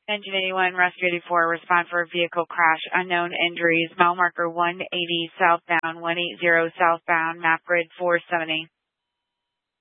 Engine 81, Rescue 84, respond for vehicle crash, unknown injuries, mile marker 180 southbound, 180 southbound, map grid 470.